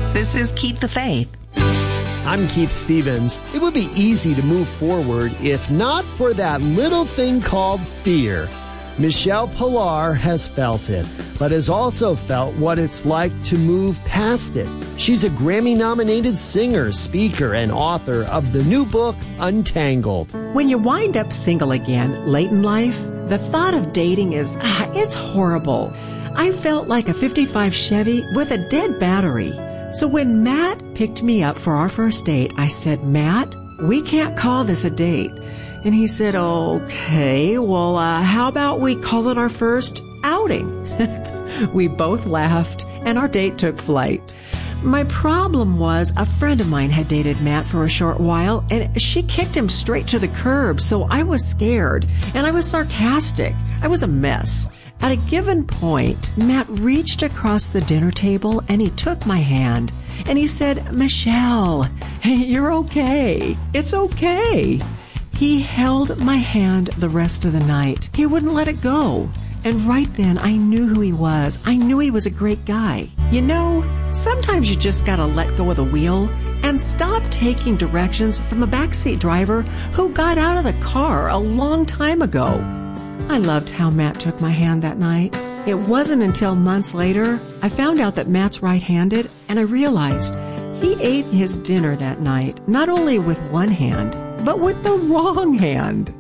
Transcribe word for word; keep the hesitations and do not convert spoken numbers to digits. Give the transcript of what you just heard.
This is Keep the Faith. I'm Keith Stevens. It would be easy to move forward if not for that little thing called fear. Michelle Pilar has felt it, but has also felt what it's like to move past it. She's a Grammy-nominated singer, speaker, and author of the new book, Untangled. When you wind up single again late in life, the thought of dating is, ah, it's horrible. I felt like a fifty-five Chevy with a dead battery. So when Matt picked me up for our first date, I said, Matt, we can't call this a date. And he said, okay, well, uh, how about we call it our first outing? We both laughed, and our date took flight. My problem was a friend of mine had dated Matt for a short while, and she kicked him straight to the curb, so I was scared, and I was sarcastic. I was a mess. At a given point, Matt reached across the dinner table, and he took my hand, and he said, Michelle, hey, you're okay. It's okay. He held my hand the rest of the night. He wouldn't let it go. And right then, I knew who he was. I knew he was a great guy. You know, sometimes you just gotta let go of the wheel and stop taking directions from the backseat driver who got out of the car a long time ago. I loved how Matt took my hand that night. It wasn't until months later I found out that Matt's right-handed, and I realized he ate his dinner that night, not only with one hand, but with the wrong hand.